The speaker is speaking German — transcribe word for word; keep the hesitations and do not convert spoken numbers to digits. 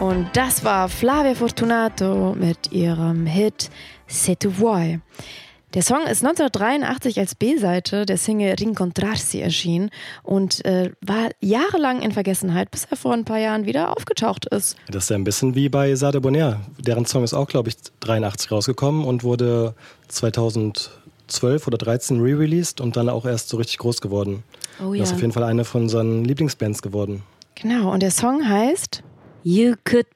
Und das war Flavia Fortunato mit ihrem Hit Se tu vuoi. Der Song ist neunzehnhundertdreiundachtzig als B-Seite der Single Rincontrarsi erschienen und äh, war jahrelang in Vergessenheit, bis er vor ein paar Jahren wieder aufgetaucht ist. Das ist ja ein bisschen wie bei Sade Bonheur. Deren Song ist auch, glaube ich, dreiundachtzig rausgekommen und wurde zweitausendzwölf oder dreizehn re-released und dann auch erst so richtig groß geworden. Oh ja. Das ist auf jeden Fall eine von unseren Lieblingsbands geworden. Genau, und der Song heißt You could